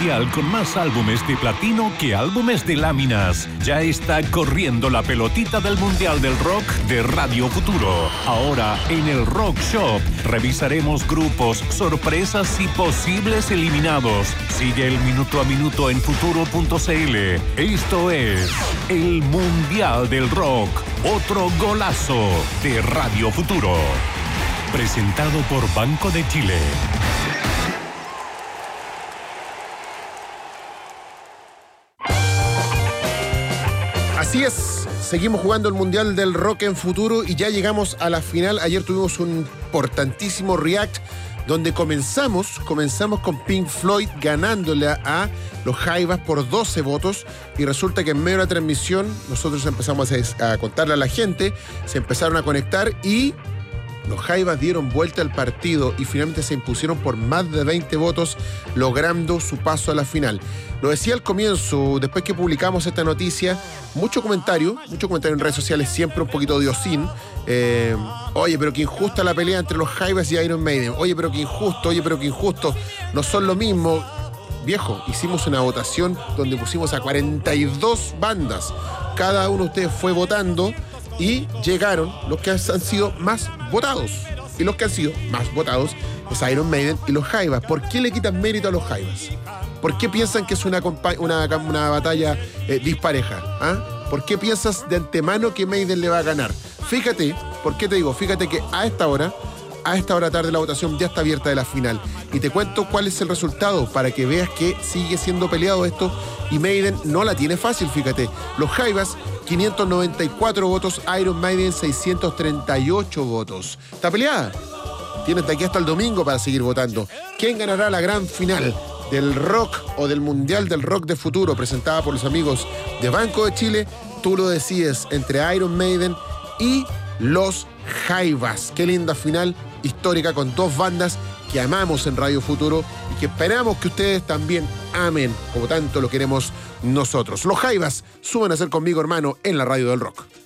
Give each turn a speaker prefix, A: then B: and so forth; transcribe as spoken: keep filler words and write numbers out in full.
A: mundial con más álbumes de platino que álbumes de láminas. Ya está corriendo la pelotita del Mundial del Rock de Radio Futuro. Ahora en el Rock Shop revisaremos grupos, sorpresas y posibles eliminados. Sigue el minuto a minuto en futuro punto c l. Esto es el Mundial del Rock. Otro golazo de Radio Futuro. Presentado por Banco de Chile.
B: Así es, seguimos jugando el Mundial del Rock en Futuro y ya llegamos a la final. Ayer tuvimos un importantísimo react donde comenzamos, comenzamos con Pink Floyd ganándole a los Jaivas por doce votos y resulta que en medio de la transmisión nosotros empezamos a, a contarle a la gente, se empezaron a conectar y los Jaivas dieron vuelta al partido y finalmente se impusieron por más de veinte votos, logrando su paso a la final. Lo decía al comienzo, después que publicamos esta noticia, mucho comentario, mucho comentario en redes sociales, siempre un poquito odiosín. Eh, oye, pero qué injusta la pelea entre los Jaivas y Iron Maiden. Oye, pero qué injusto, oye, pero qué injusto. No son lo mismo. Viejo, hicimos una votación donde pusimos a cuarenta y dos bandas. Cada uno de ustedes fue votando y llegaron los que han sido más votados. Y los que han sido más votados es Iron Maiden y los Jaivas. ¿Por qué le quitan mérito a los Jaivas? ¿Por qué piensan que es una, una, una batalla eh, dispareja? ¿Ah? ¿Por qué piensas de antemano que Maiden le va a ganar? Fíjate, ¿por qué te digo? Fíjate que a esta hora, a esta hora tarde la votación ya está abierta de la final. Y te cuento cuál es el resultado para que veas que sigue siendo peleado esto y Maiden no la tiene fácil, fíjate. Los Jaivas, quinientos noventa y cuatro votos, Iron Maiden, seiscientos treinta y ocho votos. ¿Está peleada? Tienes de aquí hasta el domingo para seguir votando. ¿Quién ganará la gran final del rock o del Mundial del Rock de Futuro presentada por los amigos de Banco de Chile? Tú lo decides entre Iron Maiden y los Jaivas. Qué linda final histórica con dos bandas que amamos en Radio Futuro y que esperamos que ustedes también amen como tanto lo queremos nosotros. Los Jaivas, suban a ser conmigo, hermano, en la radio del rock.